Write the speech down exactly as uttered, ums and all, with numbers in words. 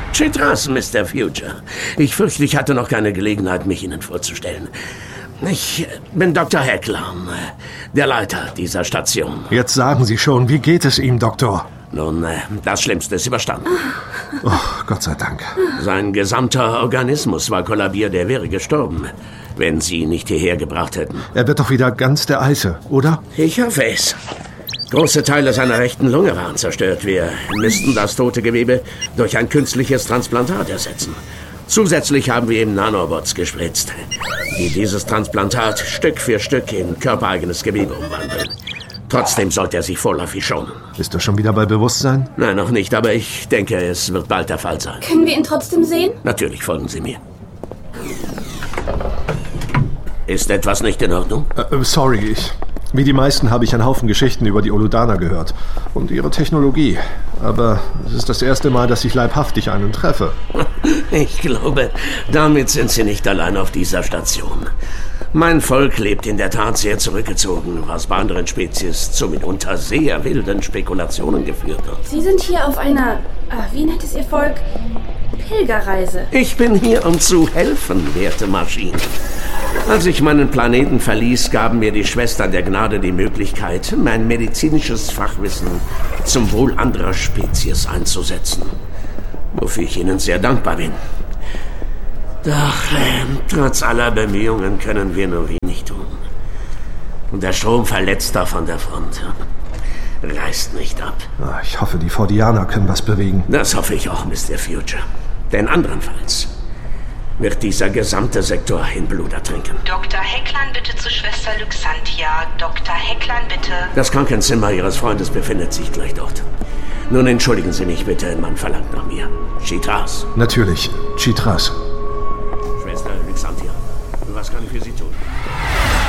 Chitras, Mister Future. Ich fürchte, ich hatte noch keine Gelegenheit, mich Ihnen vorzustellen. Ich bin Doktor Hecklam, der Leiter dieser Station. Jetzt sagen Sie schon, wie geht es ihm, Doktor? Nun, das Schlimmste ist überstanden. Oh, Gott sei Dank. Sein gesamter Organismus war kollabiert, er wäre gestorben, wenn Sie ihn nicht hierher gebracht hätten. Er wird doch wieder ganz der Eiche, oder? Ich hoffe es. Große Teile seiner rechten Lunge waren zerstört. Wir müssten das tote Gewebe durch ein künstliches Transplantat ersetzen. Zusätzlich haben wir ihm Nanobots gespritzt, die dieses Transplantat Stück für Stück in körpereigenes Gewebe umwandeln. Trotzdem sollte er sich vorläufig schonen. Ist er schon wieder bei Bewusstsein? Nein, noch nicht, aber ich denke, es wird bald der Fall sein. Können wir ihn trotzdem sehen? Natürlich, folgen Sie mir. Ist etwas nicht in Ordnung? Äh, sorry, ich... Wie die meisten habe ich einen Haufen Geschichten über die Oludaner gehört und ihre Technologie. Aber es ist das erste Mal, dass ich leibhaftig einen treffe. Ich glaube, damit sind Sie nicht allein auf dieser Station. Mein Volk lebt in der Tat sehr zurückgezogen, was bei anderen Spezies zu mitunter sehr wilden Spekulationen geführt hat. Sie sind hier auf einer, äh, wie nennt es Ihr Volk, Pilgerreise. Ich bin hier, um zu helfen, werte Maschine. Als ich meinen Planeten verließ, gaben mir die Schwestern der Gnade die Möglichkeit, mein medizinisches Fachwissen zum Wohl anderer Spezies einzusetzen, wofür ich Ihnen sehr dankbar bin. Doch äh, trotz aller Bemühungen können wir nur wenig tun. Und der Strom verletzt da von der Front. Reißt nicht ab. Ich hoffe, die Fordianer können was bewegen. Das hoffe ich auch, Mister Future. Denn andernfalls wird dieser gesamte Sektor in Blut ertrinken. Doktor Hecklan, bitte zu Schwester Luxantia. Doktor Hecklan, bitte. Das Krankenzimmer Ihres Freundes befindet sich gleich dort. Nun entschuldigen Sie mich bitte, man verlangt nach mir. Chitras. Natürlich, Chitras. Schwester Luxantia, was kann ich für Sie tun?